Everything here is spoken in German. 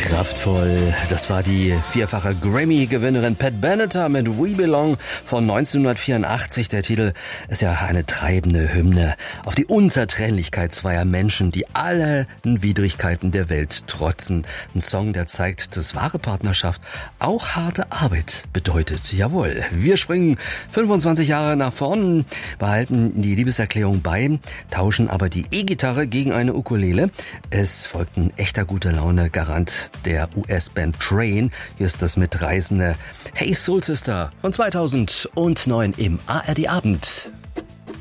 Kraftvoll, das war die vierfache Grammy-Gewinnerin Pat Benatar mit We Belong von 1984. Der Titel ist ja eine treibende Hymne auf die Unzertrennlichkeit zweier Menschen, die allen Widrigkeiten der Welt trotzen. Ein Song, der zeigt, dass wahre Partnerschaft auch harte Arbeit bedeutet. Jawohl, wir springen 25 Jahre nach vorn, behalten die Liebeserklärung bei, tauschen aber die E-Gitarre gegen eine Ukulele. Es folgt ein echter guter Laune-Garant der US-Band Train. Hier ist das mitreißende Hey Soul Sister von 2009 im ARD Abend.